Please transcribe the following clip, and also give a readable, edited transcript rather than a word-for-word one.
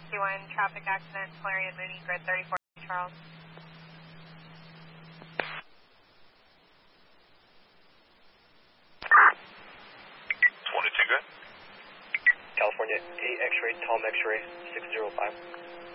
61, traffic accident, Clarion Mooney, grid 34, Charles. 22 good. California 8 X-ray, Tom X-ray, 605.